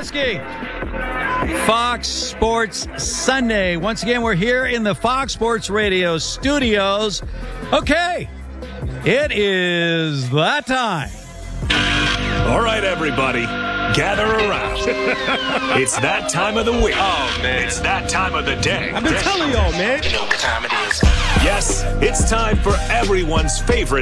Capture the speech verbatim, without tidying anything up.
Zaleski. Fox Sports Sunday. Once again, we're here in the Fox Sports Radio studios. Okay, it is that time. All right, everybody, gather around. It's that time of the week. Oh, man. It's that time of the day. I've been telling y'all, man. You know what time it is. Yes, it's time for everyone's favorite